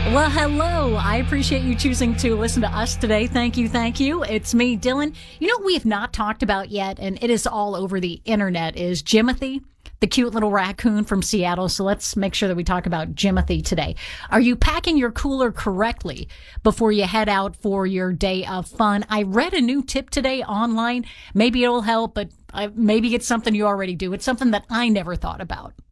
Well, hello. I appreciate you choosing to listen to us today. Thank you. Thank you. It's me, Dylan. You know what we have not talked about yet, and it is all over the internet, is Jimothy, the cute little raccoon from Seattle. So let's make sure that we talk about Jimothy today. Are you packing your cooler correctly before you head out for your day of fun? I read a new tip today online. Maybe it'll help, but maybe it's something you already do. It's something that I never thought about.